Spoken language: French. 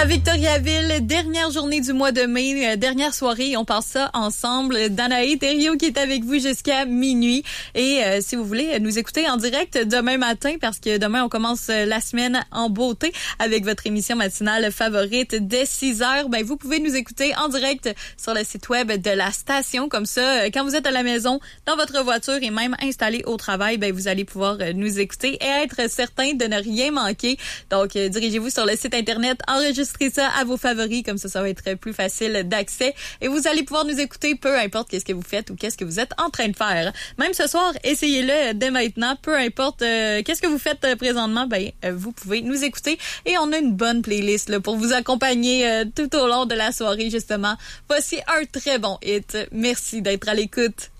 À Victoriaville, dernière journée du mois de mai, dernière soirée, on passe ça ensemble. Danae Thériault qui est avec vous jusqu'à minuit. Et si vous voulez nous écouter en direct demain matin, parce que demain on commence la semaine en beauté avec votre émission matinale favorite dès 6h, ben vous pouvez nous écouter en direct sur le site web de la station. Comme ça, quand vous êtes à la maison, dans votre voiture et même installé au travail, ben vous allez pouvoir nous écouter et être certain de ne rien manquer. Donc, dirigez-vous sur le site internet, enregistrez ça à vos favoris, comme ça va être plus facile d'accès et vous allez pouvoir nous écouter peu importe qu'est-ce que vous faites ou qu'est-ce que vous êtes en train de faire. Même ce soir, essayez-le dès maintenant, peu importe qu'est-ce que vous faites présentement, vous pouvez nous écouter et on a une bonne playlist là, pour vous accompagner tout au long de la soirée justement. Voici un très bon hit. Merci d'être à l'écoute.